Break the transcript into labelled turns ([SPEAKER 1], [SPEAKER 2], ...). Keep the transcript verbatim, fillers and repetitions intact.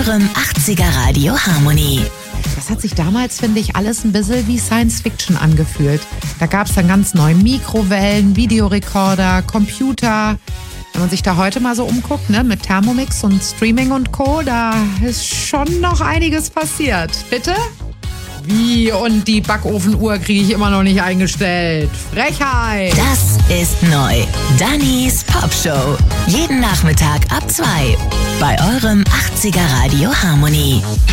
[SPEAKER 1] eurem achtziger Radio Harmony.
[SPEAKER 2] Das hat sich damals, finde ich, alles ein bisschen wie Science-Fiction angefühlt. Da gab es dann ganz neue Mikrowellen, Videorekorder, Computer. Wenn man sich da heute mal so umguckt, ne, mit Thermomix und Streaming und Co., da ist schon noch einiges passiert. Bitte? Wie? Und die Backofenuhr kriege ich immer noch nicht eingestellt. Frechheit!
[SPEAKER 1] Das ist neu. Dannys Popshow. Jeden Nachmittag ab zwei. Bei eurem achtziger Radio Harmony.